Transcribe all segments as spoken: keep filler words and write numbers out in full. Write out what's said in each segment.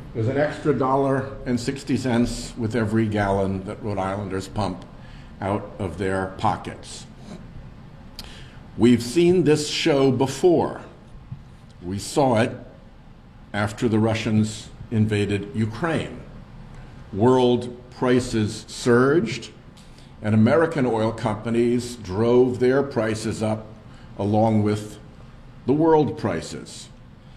There's an extra dollar and sixty cents with every gallon that Rhode Islanders pump out of their pockets. We've seen this show before. We saw it after the Russians invaded Ukraine. World prices surged, and American oil companies drove their prices up along with the world prices.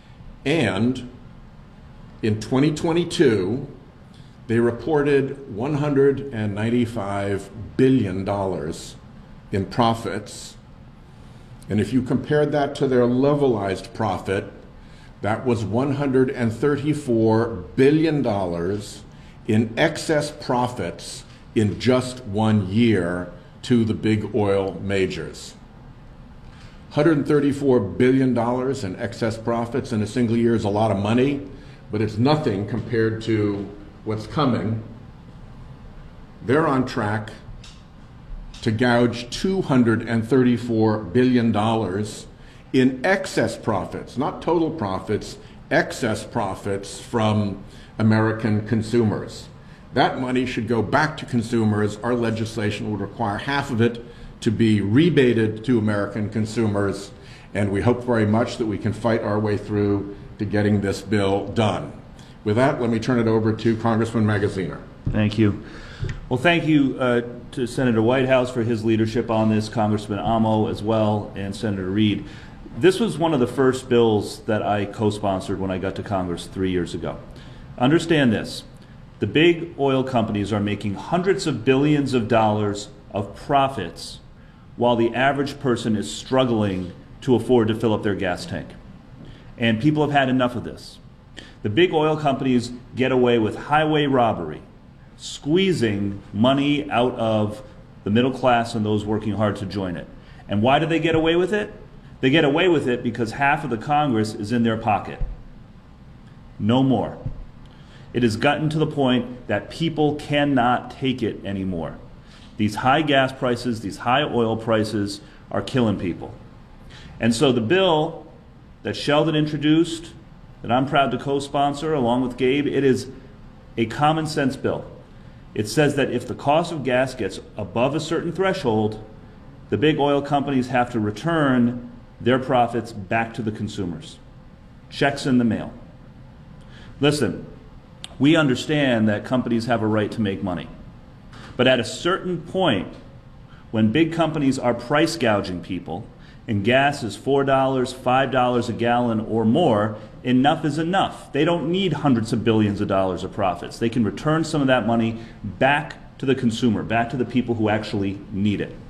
And in twenty twenty-two, they reported one hundred ninety-five billion dollars in profits. And if you compared that to their levelized profit, that was one hundred thirty-four billion dollars in excess profits in just one year to the big oil majors. one hundred thirty-four billion dollars in excess profits in a single year is a lot of money, but it's nothing compared to what's coming. They're on track to gouge two hundred thirty-four billion dollars in excess profits, not total profits, excess profits from American consumers. That money should go back to consumers. Our legislation would require half of it to be rebated to American consumers, and we hope very much that we can fight our way through to getting this bill done. With that, let me turn it over to Congressman Magaziner. Thank you. Well, thank you uh, to Senator Whitehouse for his leadership on this, Congressman Amo as well, and Senator Reid. This was one of the first bills that I co-sponsored when I got to Congress three years ago. Understand this. The big oil companies are making hundreds of billions of dollars of profits while the average person is struggling to afford to fill up their gas tank. And people have had enough of this. The big oil companies get away with highway robbery, squeezing money out of the middle class and those working hard to join it. And why do they get away with it? They get away with it because half of the Congress is in their pocket. No more. It has gotten to the point that people cannot take it anymore. These high gas prices, these high oil prices are killing people. And so the bill that Sheldon introduced, that I'm proud to co-sponsor along with Gabe, it is a common sense bill. It says that if the cost of gas gets above a certain threshold, the big oil companies have to return their profits back to the consumers. Checks in the mail. Listen, we understand that companies have a right to make money. But at a certain point, when big companies are price gouging people, and gas is four dollars, five dollars a gallon or more, enough is enough. They don't need hundreds of billions of dollars of profits. They can return some of that money back to the consumer, back to the people who actually need it.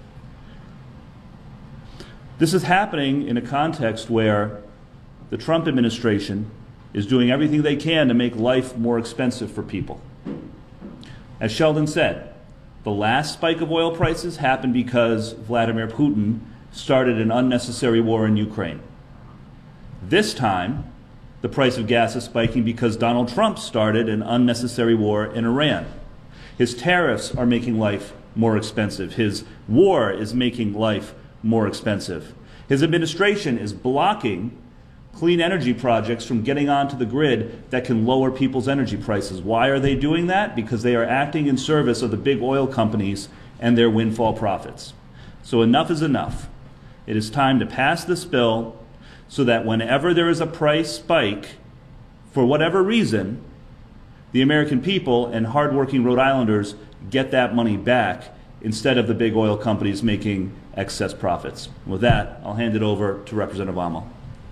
This is happening in a context where the Trump administration is doing everything they can to make life more expensive for people. As Sheldon said, the last spike of oil prices happened because Vladimir Putin started an unnecessary war in Ukraine. This time, the price of gas is spiking because Donald Trump started an unnecessary war in Iran. His tariffs are making life more expensive. His war is making life more expensive. His administration is blocking clean energy projects from getting onto the grid that can lower people's energy prices. Why are they doing that? Because they are acting in service of the big oil companies and their windfall profits. So enough is enough. It is time to pass this bill so that whenever there is a price spike, for whatever reason, the American people and hardworking Rhode Islanders get that money back instead of the big oil companies making excess profits. With that, I'll hand it over to Representative Amo.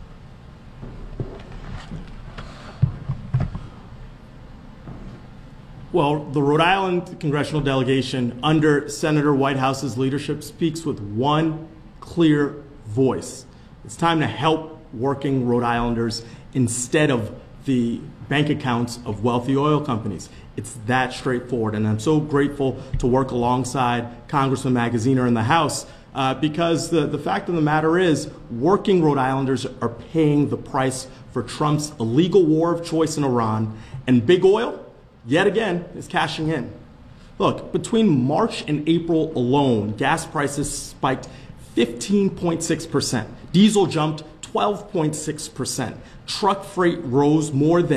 Well, the Rhode Island congressional delegation under Senator Whitehouse's leadership speaks with one clear voice. It's time to help working Rhode Islanders instead of the bank accounts of wealthy oil companies. It's that straightforward, and I'm so grateful to work alongside Congressman Magaziner in the House uh, because the, the fact of the matter is working Rhode Islanders are paying the price for Trump's illegal war of choice in Iran, and big oil, yet again, is cashing in. Look, between March and April alone, gas prices spiked fifteen point six percent. Diesel jumped twelve point six percent. Truck freight rose more than